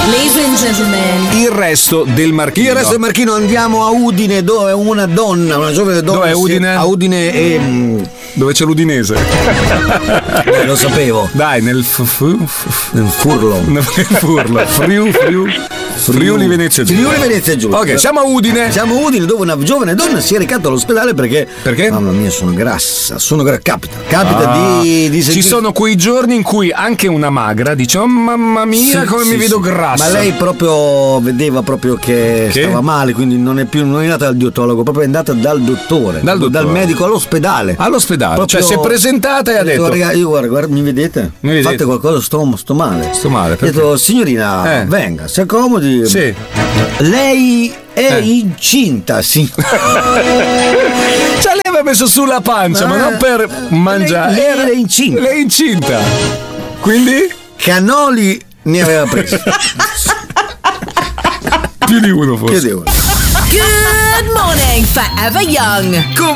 Ladies and gentlemen, il resto del Marchino. Il resto del Marchino, andiamo a Udine, dove una donna, una giovane donna. Dov'è Udine? A Udine e. Dove c'è l'Udinese? Lo sapevo. Dai, nel Furlo. Friuli Venezia Giulia. Friuli Venezia Giulia. Ok, siamo a Udine. Siamo a Udine, dove una giovane donna si è recata all'ospedale perché. Perché? Mamma mia, sono grassa. Capita di sentire. Ci sono quei giorni in cui anche una magra dice: oh mamma mia, come mi vedo grassa. Ma lei proprio vedeva proprio che stava male, quindi non è andata dal dietologo, proprio è andata dal dottore. Dal medico all'ospedale. Proprio, cioè si è presentata e ha detto: ragazzi, io guarda, mi vedete? Fate qualcosa, sto male. Ho detto: signorina, venga, si accomodi. Sì. Lei è incinta, sì. Cioè lei aveva messo sulla pancia, ma non per mangiare. Lei era incinta. Lei è incinta. Quindi? Cannoli ne aveva preso. Più di uno forse. good morning, Forever Young. Come